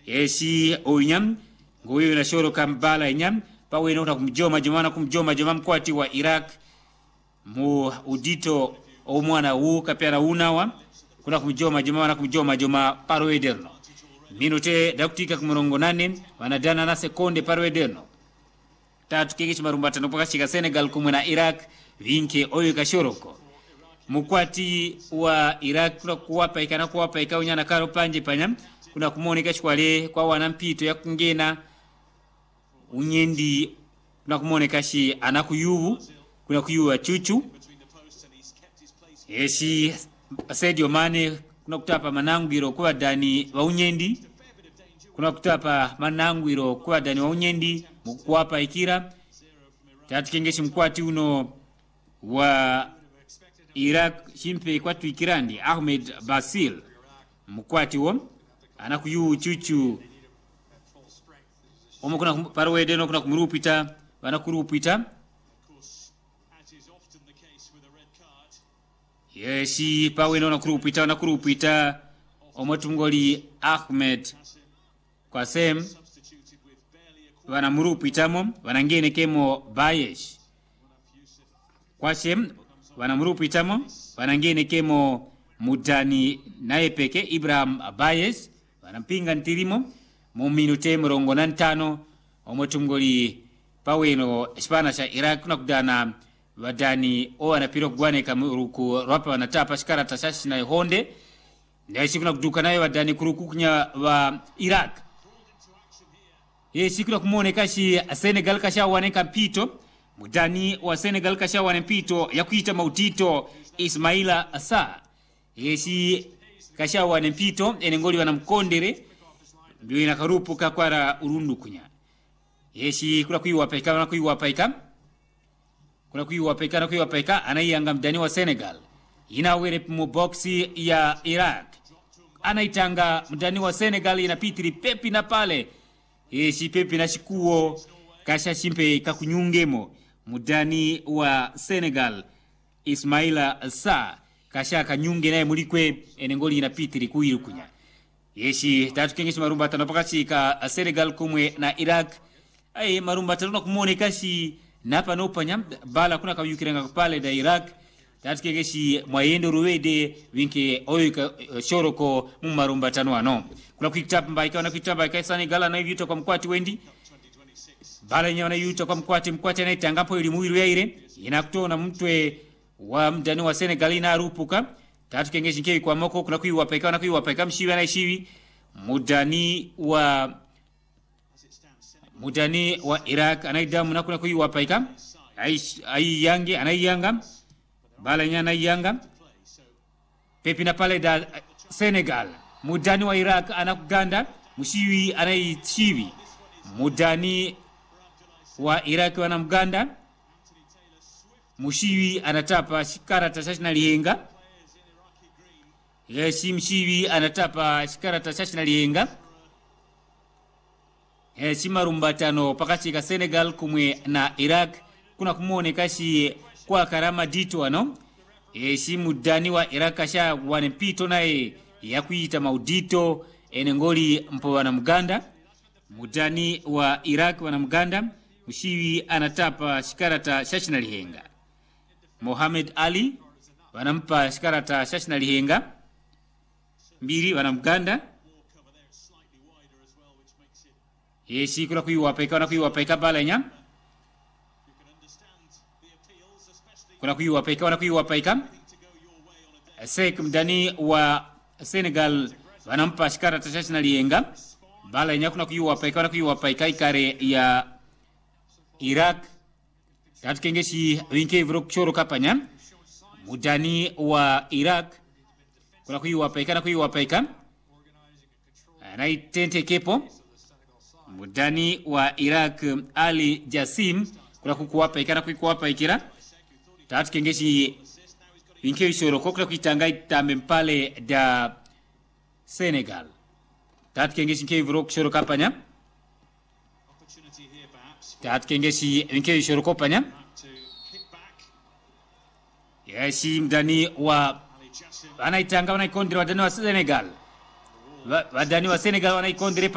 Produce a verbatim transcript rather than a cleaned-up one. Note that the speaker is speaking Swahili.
Yesi oyam ngoyo na shoro kambala nyam pawe no kumjoma jomana kumjoma joma mkwati wa Iraq mu udito omwana wu kapera unawa kuna kumjoma jomana kumjoma joma parwederno minute dakutika kumurongo nane wanadana na sekonde parwederno tatu kingishi marumbata no pakashika Senegal kumwe na Iraq vinke oyo kashoroko mkwati wa Iraq kuna kuwapa ikana kuwapa ikaunya na karo panje panyam kuna kumoneka shwale kwa wanampito ya kungena unyendi kuna kumoneka shi anakuyubu kuna kuyuwa chuchu yesi Sadio Mane kuna kutapa manangwiro kwa dani wa unyendi kuna kutapa manangwiro kwa dani wa unyendi mkwapa ikira tatu kengeshi mkwati uno wa Iraq shimpe kwa tuikirandi Ahmed Basil mkwati wo anakuyu chuchu omo kuna parwede no kuna kumurupita banakurupita yesi pawe no nakurupita nakurupita omo tungoli Ahmed kwa sem banamurupitamo banangene kemo Bayesh kwa sem banamurupitamo banangene kemo Mudani naye peke Ibrahim Bayesh banampinga ntirimo mu minute murongo nantano omotungoli paweno Espana cha Iraq kuna kudana badani o anapiro kugwane kamuruku rapa wanatapa shikara tashashi na honde ndaishi kuna kuduka nayo badani kuruku kunya wa Iraq yesi kuna kumone kashi Senegal kasha waneka pito Mudani wa Senegal kasha wanepito ya kuita mautito Ismaila Asa yesi kasha wanepito enengoli wanamkondere ndio inakarupuka kwara urundu kunya yesi kuna kuiwa paika na kuiwa paika kuna kuiwa paika na kuiwa paika anayanga mdani wa Senegal inawere mu boxi ya Iraq anaitanga mdani wa Senegal inapitiri pepi na pale yesi pepi na shikuo kasha shimpe kakunyungemo mudani wa Senegal Ismaila Sa kasha kanyunge naye mulikwe enengoli inapitiri kuiru kunya yeshi tatu kengishi marumbata napakachi ka Senegal kumwe na Iraq ay marumbata tuna kumone kashi napa nopanya bala kuna kayukirenga pale da Iraq tatu kengishi mwayendo ruwede winke oyo ka shoroko mu marumbata no ano kuna kuitapa mbaika na kuitapa mbaika Senegal na yuto kwa mkwati wendi bala nyana yuto kwa mkwati mkwati na itangapo ili muiru yaire inakutona mtwe wa mdani wa Senegal inarupuka tatu kengeshi nkei kwa moko kuna kuiwa paika na kuiwa paika mshiwi na ishiwi mudani wa mudani wa Iraq anaidamu na kuna kuiwa paika ai yange anaiyanga bala nyana yanga pepi na pale da Senegal mudani wa Iraq anakuganda mshiwi anaishiwi mudani wa Iraq wanamganda mshiwi anatapa shikara tashashi na lihenga yesi mshiwi anatapa shikara tashashi na lihenga yesi marumbatano pakati ka Senegal kumwe na Iraq kuna kumone kashi kwa karama dito ano yesi mudani wa Iraq kasha wanempito nae ya kuita maudito enengoli mpo wana mganda mudani wa Iraq wana mganda mshiwi anatapa shikara tashashi na lihenga Mohamed Ali wanampa shikarata shashi na lihenga mbiri wanamganda yesi kuna kuiwa paika na kuiwa paika bala nya kuna kuiwa paika na kuiwa paika Sek mdani wa Senegal wanampa shikarata shashi na lihenga bala nya kuna kuiwa paika na kuiwa paika ikare ya Iraq tatu kengeshi winke vrok choro kapanya mudani wa Iraq kuna kuiwa paika na kuiwa paika anaitente kepo mudani wa Iraq Ali Jassim kuna kukuwa paika na kuikuwa paikira tatu kengeshi winke choro kokla kuitanga itambe mpale da Senegal tatu kengeshi winke vrok choro kapanya tatu kengeshi winke choro kopanya yesi mdani wa anaitanga wanaikondre wadani wa Senegal wadani wa Senegal wanaikondre